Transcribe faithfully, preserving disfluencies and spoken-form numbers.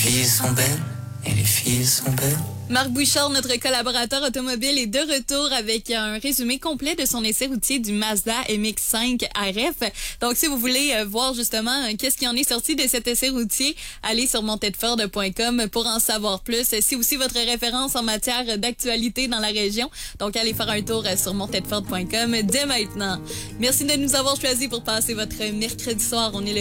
filles sont belles et les filles sont belles. Marc Bouchard, notre collaborateur automobile, est de retour avec un résumé complet de son essai routier du Mazda M X cinq R F. Donc, si vous voulez euh, voir justement euh, qu'est-ce qui en est sorti de cet essai routier, allez sur montedford point com pour en savoir plus. C'est aussi votre référence en matière d'actualité dans la région. Donc, allez faire un tour sur montedford point com dès maintenant. Merci de nous avoir choisis pour passer votre mercredi soir. On est le